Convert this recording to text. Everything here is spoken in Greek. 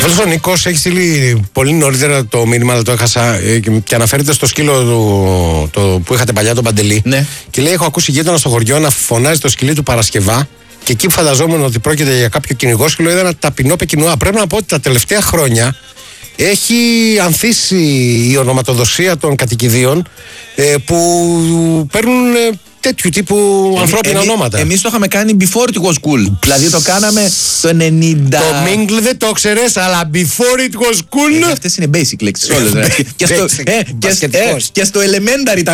φίλος ο Νίκος έχει στείλει πολύ νωρίτερα το μήνυμα, αλλά το έχασα, και αναφέρεται στο σκύλο που είχατε παλιά, τον Παντελή. Ναι. Και λέει: έχω ακούσει γείτονα στο χωριό να φωνάζει το σκυλί του Παρασκευά. Και εκεί που φανταζόμουν ότι πρόκειται για κάποιο κυνηγόσκυλο, είδα ένα ταπεινό πεκινουά. Πρέπει να πω ότι τα τελευταία χρόνια έχει ανθίσει η ονοματοδοσία των κατοικιδίων που παίρνουν τέτοιου τύπου ανθρώπινα ονόματα. Εμείς το είχαμε κάνει before it was cool. Δηλαδή το κάναμε το 90. Το mingle δεν το ξέρεις, αλλά before it was cool. Αυτές είναι basic λέξεις όλες. Και στο elementary